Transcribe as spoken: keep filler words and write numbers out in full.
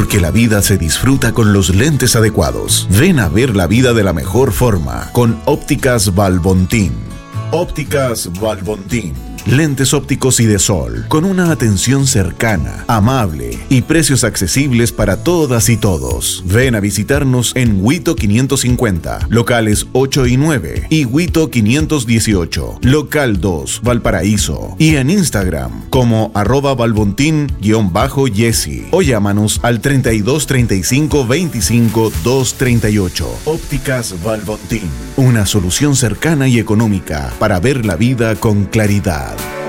porque la vida se disfruta con los lentes adecuados. Ven a ver la vida de la mejor forma con Ópticas Valbontín. Ópticas Valbontín. Lentes ópticos y de sol, con una atención cercana, amable y precios accesibles para todas y todos. Ven a visitarnos en Huito quinientos cincuenta, locales ocho y nueve, y Huito quinientos dieciocho, local dos, Valparaíso. Y en Instagram como arroba valbontín-yesi. O llámanos al treinta y dos treinta y cinco veinticinco doscientos treinta y ocho. Ópticas Valbontín, una solución cercana y económica para ver la vida con claridad.